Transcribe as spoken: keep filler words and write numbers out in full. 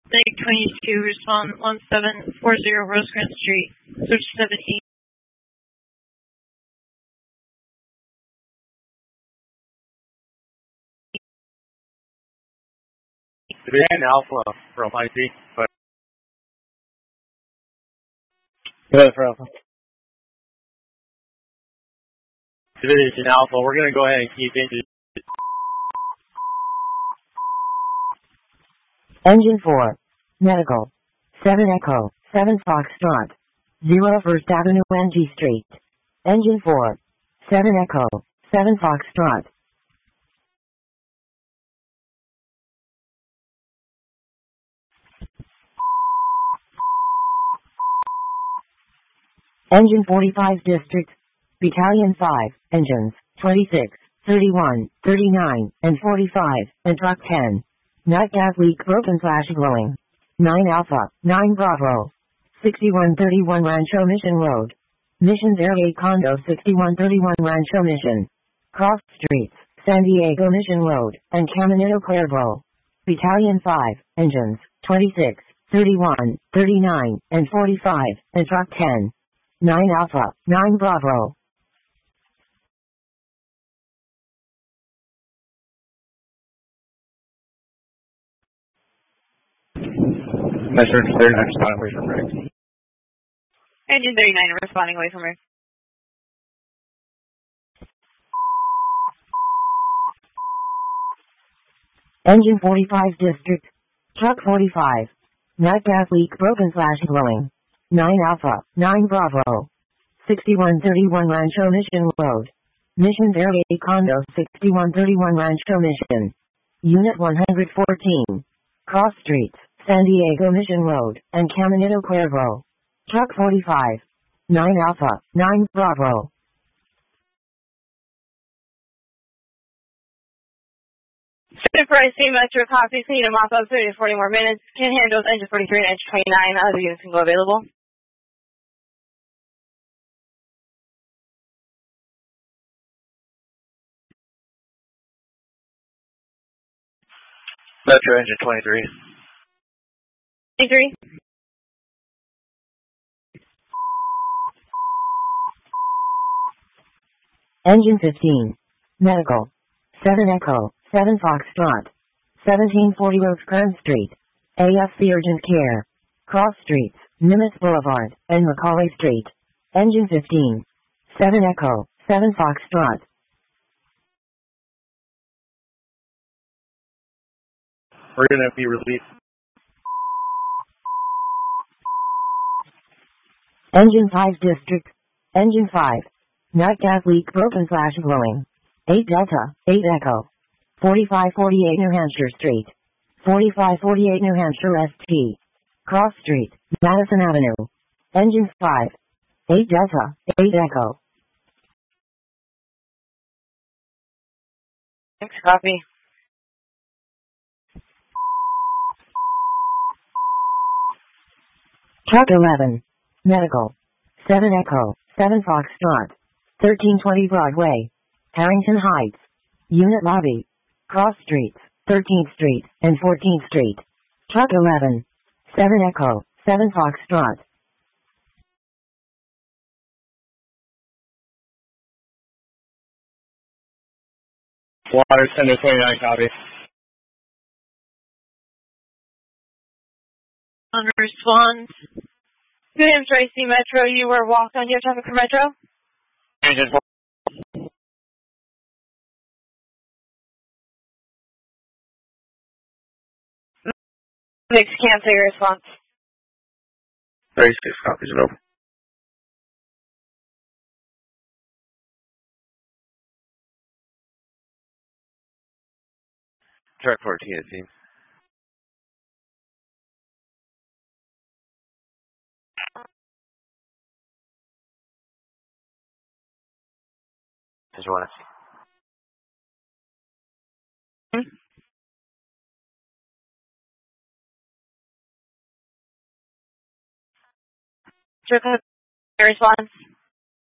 Medic twenty-two, respond one seven four zero Rosecrans Street, search seven eight. Division Alpha from I T, but Good for Alpha. Division Alpha, we're going to go ahead and keep into Engine four, Medical, seven Echo, seven Foxtrot, zero First Avenue N G Street. Engine four, seven Echo, seven Foxtrot. Engine forty-five District, Battalion five, Engines, twenty-six, thirty-one, thirty-nine, and forty-five, and Truck ten. Night gas leak broken slash glowing. nine Alpha, nine Bravo. sixty-one thirty-one Rancho Mission Road. Missions Area Condo sixty-one thirty-one Rancho Mission. Cross Streets, San Diego Mission Road, and Caminito Cuervo. Battalion five, Engines, twenty-six, thirty-one, thirty-nine, and forty-five, and Truck ten. nine Alpha, nine Bravo. Measure thirty-nine, responding away from Rick. Engine thirty-nine, responding away from her. Engine forty-five District, Truck forty-five. Night gas leak broken slash glowing. nine Alpha, nine Bravo. sixty-one thirty-one Rancho Mission Road. Missions Area Condo sixty-one thirty-one Rancho Mission. Unit one hundred fourteen. Cross Streets, San Diego Mission Road, and Caminito Cuervo. Truck forty-five. nine Alpha, nine Bravo. Surprise team Metro copy, clean them off up thirty to forty more minutes. Can handle engine forty-three and engine twenty-nine. Other units can go available. Metro Engine twenty-three. twenty-three. Engine fifteen. Medical. seven Echo, seven Foxtrot. seventeen forty Rosecrans Street. A F C Urgent Care. Cross Streets, Nimitz Boulevard, and Macaulay Street. Engine fifteen. seven Echo, seven Foxtrot. We're going to be released. Engine five District. Engine five. Night gas leak broken slash glowing. eight Delta, eight Echo. forty-five forty-eight New Hampshire Street. forty-five forty-eight New Hampshire S T. Cross Street, Madison Avenue. Engine five. eight Delta, eight Echo. Thanks, copy. Truck eleven. Medical. seven Echo, seven Foxtrot. thirteen twenty Broadway. Harrington Heights. Unit Lobby. Cross Streets, thirteenth Street, and fourteenth Street. Truck eleven. seven Echo, seven Foxtrot. Water, Center twenty-nine, copy. On response. Good M Tracy Metro, you were walked on. Do you have traffic for Metro? Engine four. Mix cancel your response. thirty-six copies of over. Truck fourteen, it seems. Did you want to see? Hmm? Truck response.